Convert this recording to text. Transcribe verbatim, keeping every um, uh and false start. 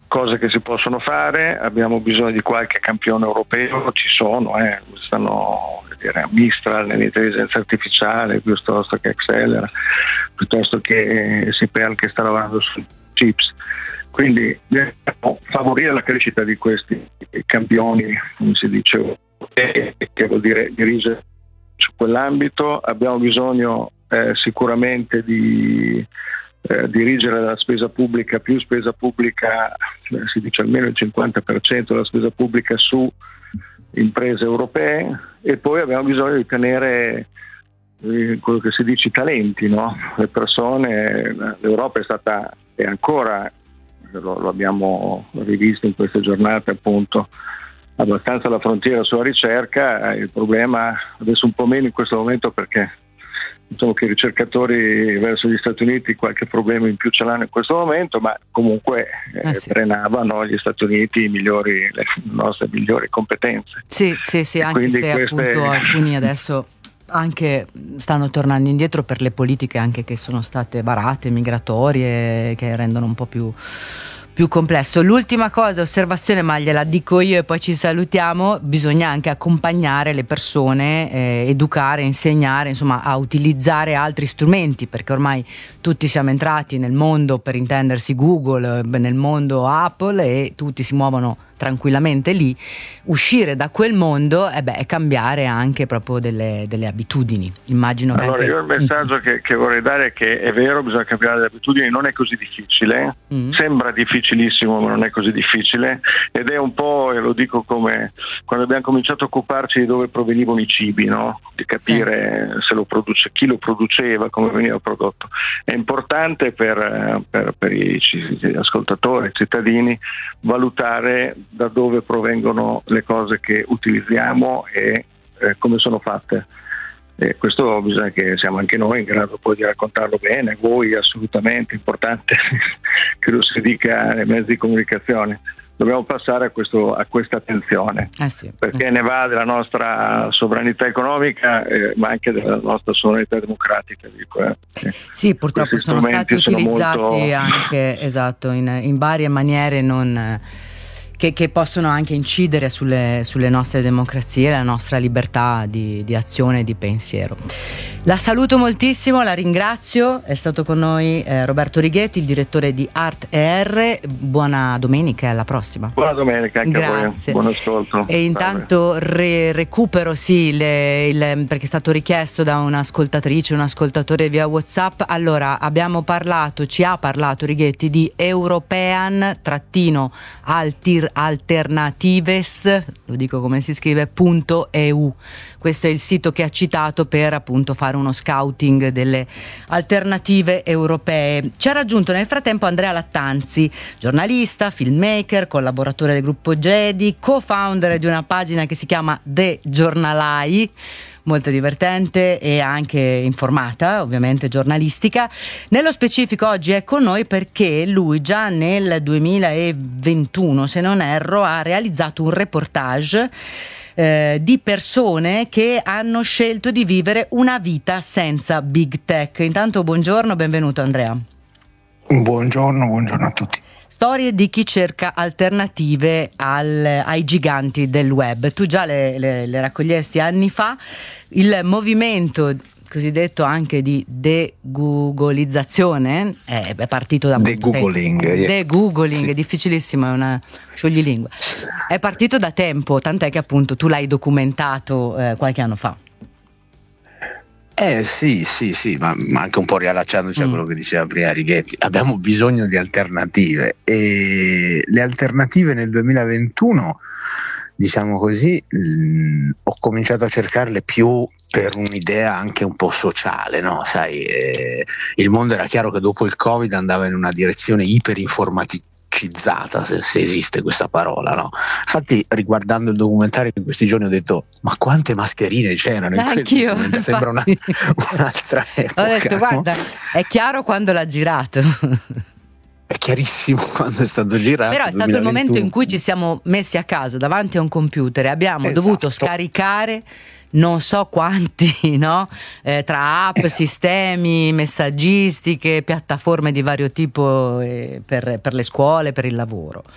cose che si possono fare, abbiamo bisogno di qualche campione europeo, ci sono, eh, stanno dire, Mistral nell'intelligenza artificiale, piuttosto che Accelera, piuttosto che Sipel che sta lavorando su chips. Quindi dobbiamo favorire la crescita di questi campioni, come si dice, che vuol dire dirigere su quell'ambito. Abbiamo bisogno eh, sicuramente di eh, dirigere la spesa pubblica, più spesa pubblica, eh, si dice almeno il cinquanta per cento della spesa pubblica su imprese europee, e poi abbiamo bisogno di tenere eh, quello che si dice i talenti, no? Le persone. L'Europa è stata e ancora lo, lo abbiamo rivisto in queste giornate, appunto, abbastanza alla frontiera sulla ricerca. Il problema adesso un po' meno in questo momento, perché diciamo che i ricercatori verso gli Stati Uniti qualche problema in più ce l'hanno in questo momento, ma comunque eh, sì. drenavano gli Stati Uniti i migliori, le nostre migliori competenze. Sì, sì, sì, anche se queste... appunto alcuni adesso anche stanno tornando indietro per le politiche anche che sono state varate, migratorie, che rendono un po' più più complesso. L'ultima cosa, osservazione, ma gliela dico io e poi ci salutiamo: bisogna anche accompagnare le persone, eh, educare, insegnare, insomma, a utilizzare altri strumenti, perché ormai tutti siamo entrati nel mondo, per intendersi Google, nel mondo Apple, e tutti si muovono tranquillamente lì. Uscire da quel mondo eh beh, è cambiare anche proprio delle, delle abitudini. Immagino che allora anche... io il messaggio mm. che, che vorrei dare è che è vero, bisogna cambiare le abitudini, non è così difficile, mm. sembra difficilissimo ma non è così difficile, ed è un po', e lo dico come quando abbiamo cominciato a occuparci di dove provenivano i cibi, no? Di capire sì. se lo produce, chi lo produceva, come veniva prodotto. È importante per, per, per i ascoltatori, i cittadini, valutare da dove provengono le cose che utilizziamo e eh, come sono fatte. E questo bisogna che siamo anche noi in grado poi di raccontarlo bene, voi assolutamente, importante che lo si dica nei mezzi di comunicazione. Dobbiamo passare a, questo, a questa attenzione, eh sì, perché eh. ne va della nostra sovranità economica, eh, ma anche della nostra sovranità democratica. Dico, eh. Sì, purtroppo sono stati utilizzati sono molto... anche esatto in, in varie maniere non... Che, che possono anche incidere sulle, sulle nostre democrazie, la nostra libertà di, di azione e di pensiero. La saluto moltissimo, la ringrazio, è stato con noi eh, Roberto Righetti, il direttore di Art E R. Buona domenica e alla prossima. Buona domenica anche Grazie. a voi, buon ascolto. E intanto re, recupero sì le, il, perché è stato richiesto da un'ascoltatrice, un ascoltatore via WhatsApp. Allora, abbiamo parlato, ci ha parlato Righetti di European trattino altir alternatives, lo dico come si scrive, punto e u. Questo è il sito che ha citato per appunto fare uno scouting delle alternative europee. Ci ha raggiunto nel frattempo Andrea Lattanzi, giornalista, filmmaker, collaboratore del gruppo Gedi, co-founder di una pagina che si chiama The Giornalai, molto divertente e anche informata, ovviamente giornalistica. Nello specifico oggi è con noi perché lui già nel duemilaventuno, se non erro, ha realizzato un reportage eh, di persone che hanno scelto di vivere una vita senza big tech. Intanto buongiorno, benvenuto Andrea. Buongiorno, buongiorno a tutti. Storie di chi cerca alternative al, ai giganti del web. Tu già le, le, le raccogliesti anni fa. Il movimento cosiddetto anche di de-googolizzazione è, è partito da de-googling tempo. De-googling, sì. È difficilissimo, è una scioglilingua. È partito da tempo, tant'è che appunto tu l'hai documentato eh, qualche anno fa. Eh sì, sì, sì, ma, ma anche un po' riallacciandoci mm. a quello che diceva prima Righetti, abbiamo bisogno di alternative, e le alternative nel duemilaventuno, diciamo così, mh, ho cominciato a cercarle più per un'idea anche un po' sociale, no? Sai, eh, il mondo era chiaro che dopo il Covid andava in una direzione iperinformaticizzata, se, se esiste questa parola, no? Infatti, riguardando il documentario in questi giorni ho detto: ma quante mascherine c'erano in Anch'io, quel sembra una, un'altra epoca. Ho detto, no? Guarda, è chiaro quando l'ha girato. È chiarissimo quando è stato girato. Però è stato il momento in cui ci siamo messi a casa davanti a un computer e abbiamo esatto. dovuto scaricare non so quanti, no? Eh, tra app, esatto. sistemi, messaggistiche, piattaforme di vario tipo eh, per, per le scuole, per il lavoro.